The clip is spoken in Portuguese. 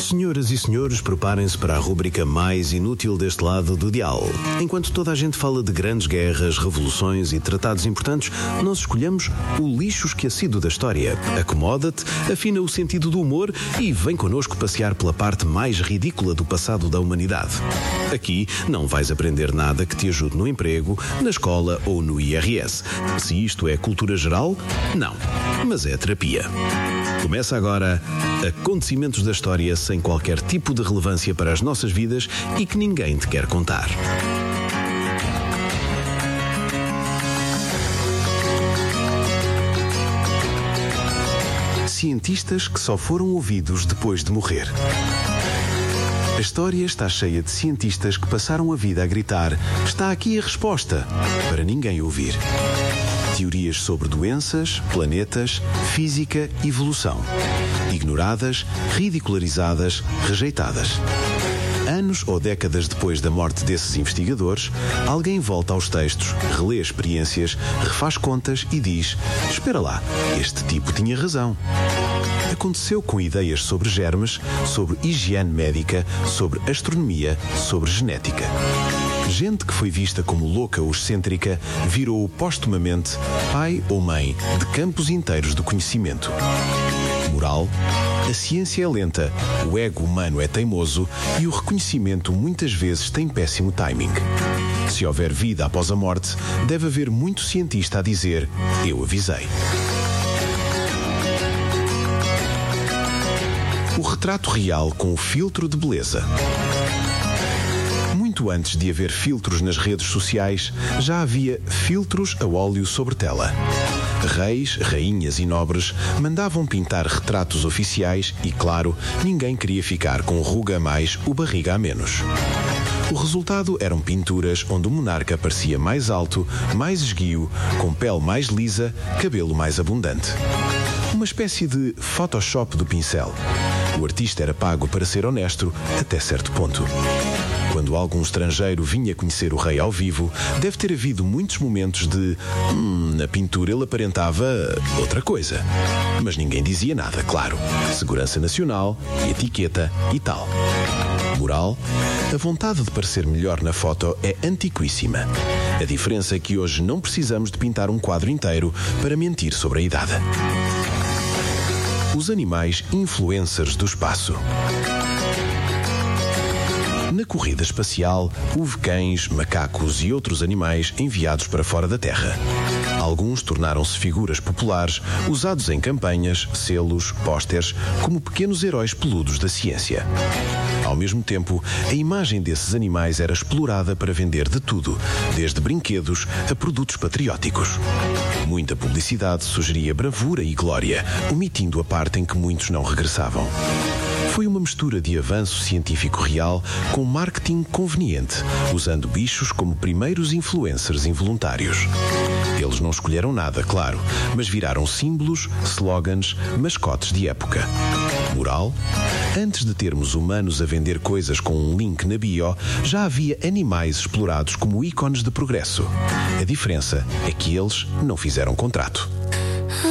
Senhoras e senhores, preparem-se para a rúbrica mais inútil deste lado do dial. Enquanto toda a gente fala de grandes guerras, revoluções e tratados importantes, nós escolhemos o lixo esquecido da história. Acomoda-te, afina o sentido do humor e vem connosco passear pela parte mais ridícula do passado da humanidade. Aqui não vais aprender nada que te ajude no emprego, na escola ou no IRS. Se isto é cultura geral, não. Mas é terapia. Começa agora Acontecimentos da História sem qualquer tipo de relevância para as nossas vidas e que ninguém te quer contar. Cientistas que só foram ouvidos depois de morrer. A história está cheia de cientistas que passaram a vida a gritar: "Está aqui a resposta", para ninguém ouvir. Teorias sobre doenças, planetas, física, evolução. Ignoradas, ridicularizadas, rejeitadas. Anos ou décadas depois da morte desses investigadores, alguém volta aos textos, relê experiências, refaz contas e diz: "Espera lá, este tipo tinha razão." Aconteceu com ideias sobre germes, sobre higiene médica, sobre astronomia, sobre genética. Gente que foi vista como louca ou excêntrica virou póstumamente pai ou mãe de campos inteiros do conhecimento. Moral: a ciência é lenta, o ego humano é teimoso e o reconhecimento muitas vezes tem péssimo timing. Se houver vida após a morte, deve haver muito cientista a dizer: "Eu avisei." O retrato real com o filtro de beleza. Muito antes de haver filtros nas redes sociais, já havia filtros a óleo sobre tela. Reis, rainhas e nobres mandavam pintar retratos oficiais e, claro, ninguém queria ficar com ruga a mais ou barriga a menos. O resultado eram pinturas onde o monarca parecia mais alto, mais esguio, com pele mais lisa, cabelo mais abundante. Uma espécie de Photoshop do pincel. O artista era pago para ser honesto até certo ponto. Quando algum estrangeiro vinha conhecer o rei ao vivo, deve ter havido muitos momentos de na pintura ele aparentava outra coisa. Mas ninguém dizia nada, claro. Segurança nacional, etiqueta e tal. Moral: a vontade de parecer melhor na foto é antiquíssima. A diferença é que hoje não precisamos de pintar um quadro inteiro para mentir sobre a idade. Os animais influencers do espaço. Na corrida espacial, houve cães, macacos e outros animais enviados para fora da Terra. Alguns tornaram-se figuras populares, usados em campanhas, selos, pósteres, como pequenos heróis peludos da ciência. Ao mesmo tempo, a imagem desses animais era explorada para vender de tudo, desde brinquedos a produtos patrióticos. Muita publicidade sugeria bravura e glória, omitindo a parte em que muitos não regressavam. Foi uma mistura de avanço científico real com marketing conveniente, usando bichos como primeiros influencers involuntários. Eles não escolheram nada, claro, mas viraram símbolos, slogans, mascotes de época. Moral: antes de termos humanos a vender coisas com um link na bio, já havia animais explorados como ícones de progresso. A diferença é que eles não fizeram contrato.